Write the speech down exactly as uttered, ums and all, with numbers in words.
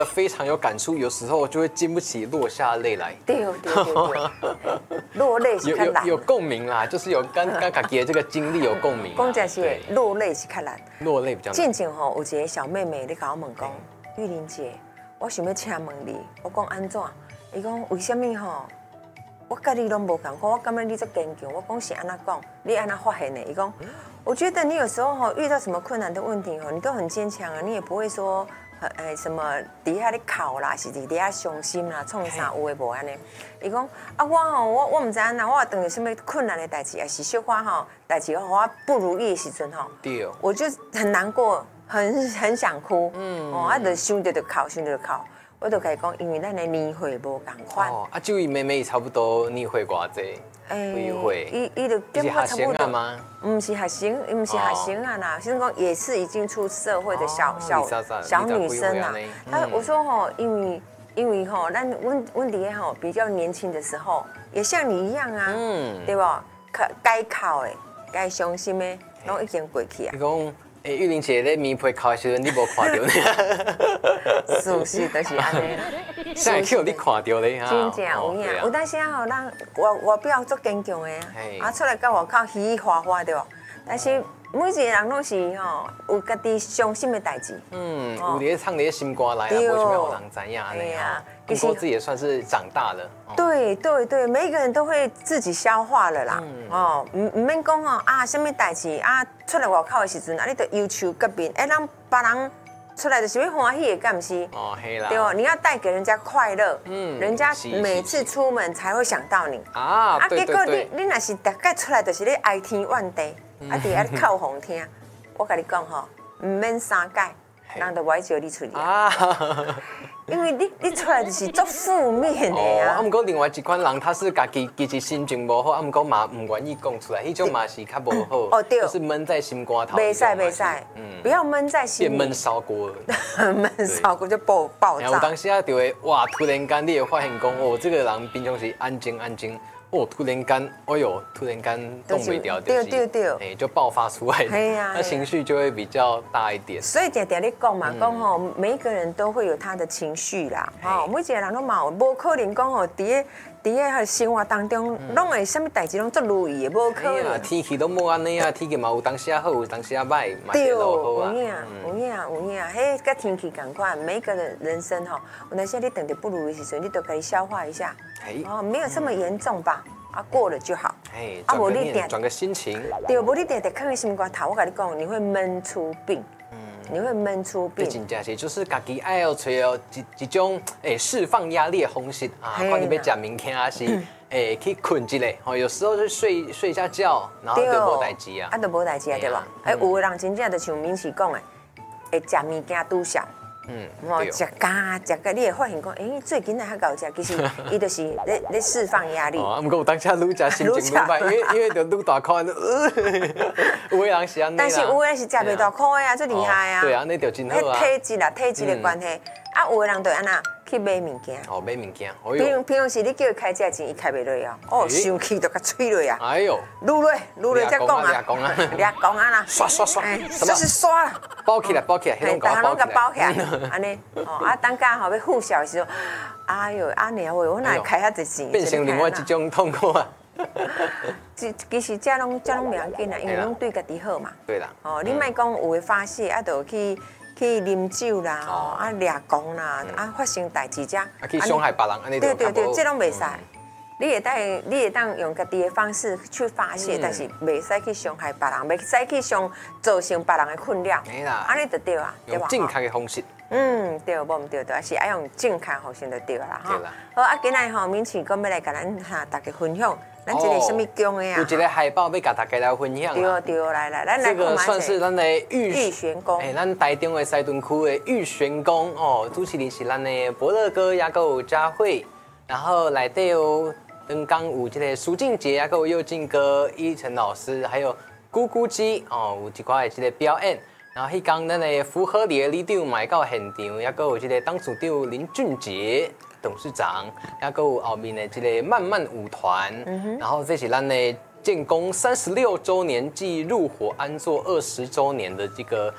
非常有感触，有时候就会经不起落下泪来。 对对对对，落泪是有较难。 有有共鸣啦，就是有跟跟自己的这个经历有共鸣。 讲真是落泪是较难， 落泪比较难。 进前吼有一个小妹妹咧甲我问讲，玉玲姐，我想要请问你，我讲安怎？伊讲为什么吼？我跟你拢无共款，我感觉你足坚强。我讲是安怎讲？你安怎发现的？伊讲，我觉得你有时候吼遇到什么困难的问题吼，你都很坚强啊，你也不会说。诶，什么底下咧哭啦，是伫底下伤心啦，创啥有诶无安尼？伊讲啊，我吼，我我毋知影啦，我等于什么困难的代志，还是小可吼代志，我不如意的时阵吼， 对， 我就很难过，很很想哭，嗯，哦，啊，就想着就哭，想着就哭，我就甲伊讲，因为咱的年岁无共款。哦， 啊，这位妹妹差不多年岁偌济？几岁？ 伊伊就跟我差不多吗？ 唔是学生，唔是学生啊啦，就是讲也是已经出社会的小小小女生啊。她我说吼，因为因为吼，咱阮阮伫个吼比较年轻的时候，也像你一样啊，对吧？该哭的、该伤心的，拢已经过去啊。 你讲，诶，玉玲姐咧面皮哭的时候，你无看到呢？ 是是，就是安尼。 现在叫你看到咧哈。 真正有影，有当时啊吼，咱外外表足坚强的啊，啊出来到外口嘻嘻哈哈对吧？但是每一个人拢是吼有家己伤心的代志。嗯， 有咧唱咧心歌来啊，无想要人知影安尼啊。不过自己也算是长大了。 对对对，每一个人都会自己消化了啦。哦，唔唔免讲吼啊，什么代志啊，出来外口的时阵啊，你就忧愁隔面，哎，让别人。出来就是要欢喜的，干不是？哦，嘿啦，对哦，你要带给人家快乐，嗯，人家每次出门才会想到你啊。啊，结果你你若是大概出来就是咧哀天怨地，啊，伫遐靠风听。我跟你讲吼，唔免三界，人就歪招你出去啊。因为你你出来就是足负面的啊。 啊，毋过另外一款人，他是家己其实心情无好，啊，毋过嘛唔愿意讲出来，迄种嘛是较无好。哦，对，就是闷在心肝头。 袂使袂使，嗯，不要闷在心里。 变闷烧锅。 闷烧锅就爆爆炸。 有当时啊，就会哇，突然间你会发现讲，哦，这个人平常是安静安静。哦，突然间，哎呦，突然间动不了， 对对对， 哎，就爆发出来，哎呀，那情绪就会比较大一点。 所以常常咧讲嘛，讲吼，每一个人都会有他的情绪啦，吼，每一个人都嘛有，无可能讲吼，伫个伫个生活当中，拢会什么代志拢足如意的，无可能。 天气都无安尼啊，天气嘛有当时啊好，有当时啊歹，嘛是落好啊。 有影，有影，有影，迄甲天气共款，每一个人人生吼，有那些你等着不如意的时候，你都可以消化一下。哦，没有这么严重吧？啊，过了就好。 哎，啊，无你点转个心情。 对，无你点点看个心肝头，我跟你讲，你会闷出病。嗯，你会闷出病。 真正是，就是家己爱要找哦一一种诶释放压力的方式啊，看你要食物件还是诶去困一下。哦，有时候就睡睡一下觉，然后就无代志啊。 啊，就无代志啊，对吧？哎，有的人真正就像明启讲的，会食物件拄少。嗯，哦，食咖食个，你会发现讲，哎，最近还较食，其实伊就是咧咧释放压力。 哦，毋过有当下愈食心情愈歹，因为因为就愈大块，有的人是安尼啦。 但是有的是食袂大块的啊，最厉害啊。 对啊，那就真好啊。 体质啦，体质的关系，啊，有的人就安那去买物件。 哦，买物件。 平平常时你叫伊开价钱，伊开袂落啊。哦，生气就甲吹落啊。 哎呦， 撸落撸落再讲啊。 俩讲啊， 俩讲啊啦。 刷刷刷， 就是刷啦。 包起来，包起来， 嘿，大家拢甲包起来，安尼，哦，啊，等下吼要付小的时候，哎呦，安尼啊，我哪会开遐侪钱？ 变成另外一种痛苦啊。 其其实这拢这拢袂要紧啊，因为拢对家己好嘛。 对啦。 哦，你莫讲有诶发泄，啊，就去去啉酒啦，哦，啊，掠讲啦，啊，发生代志遮。啊， 去伤害别人，安尼对对对，这拢袂使。你会当，你会当用家己的方式去发泄，但是袂使去伤害别人，袂使去伤造成别人的困扰。 没啦， 安尼就对啊， 对吧？正确的方式。 嗯，对，无唔对，对，是爱用正确方式就对啦，哈。好，啊，今日吼，明启讲要来甲咱哈大家分享，咱这个什么宫的啊？ 有一个海报要甲大家来分享对对，来来，咱来这个算是咱的玉玉玄宫， 哎，咱台中的西屯区的玉玄宫哦，主持人是咱的伯乐哥，也有佳慧，然后内底有。刚刚有这个苏静杰啊，还有佑靖哥、依晨老师，还有咕咕鸡哦，有一块这个表演。然后迄天咱的福和里的里长嘛到现场，也有这个当处长林俊杰董事长，也有后面的这个慢慢舞团。嗯、然后这是咱的建工三十六周年暨入伙安坐二十周年的这个